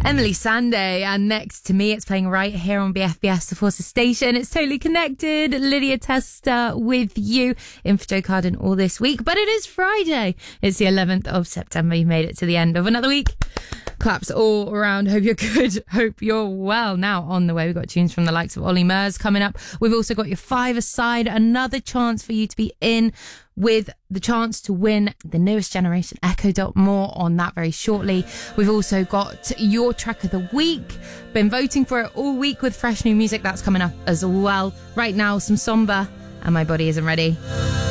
Emily Sande, and next to me, it's playing right here on BFBS, the Forces Station. It's Totally Connected. Lydia Testa with you in for Joe Carden all this week. But it is Friday. It's the 11th of September. You made it to the end of another week. Claps all around. Hope you're good. Hope you're well. Now, on the way, we've got tunes from the likes of Ollie Murs coming up. We've also got your five-a-side, another chance for you to be in with the chance to win the newest generation Echo Dot. More on that very shortly. We've also got your track of the week. Been voting for it all week with fresh new music. That's coming up as well. Right now, some Somber and My Body Isn't Ready.